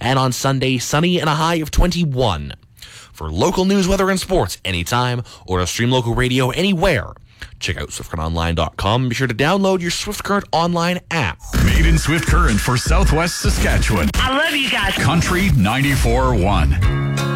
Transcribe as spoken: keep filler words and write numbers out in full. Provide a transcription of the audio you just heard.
And on Sunday, sunny and a high of twenty-one. For local news, weather, and sports anytime, or to stream local radio anywhere, check out swift current online dot com. Be sure to download your Swift Current Online app. Made in Swift Current for Southwest Saskatchewan. I love you guys. Country ninety-four point one.